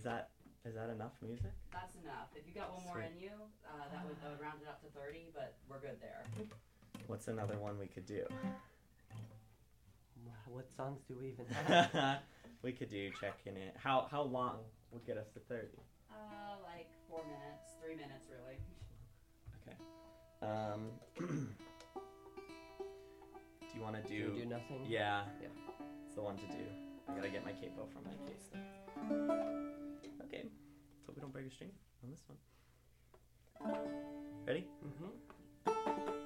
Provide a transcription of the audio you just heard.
that enough music? That's enough. If you got one more in you, that would round it up to 30, but we're good there. What's another one we could do? What songs do we even have? We could do checking it. How long would get us to 30? Like 4 minutes, 3 minutes really. Okay. Do you want to do? Do nothing? Yeah. Yeah. It's the one to do. I gotta get my capo from my case though. Okay. Let's hope we don't break a string on this one. Ready? Mm-hmm.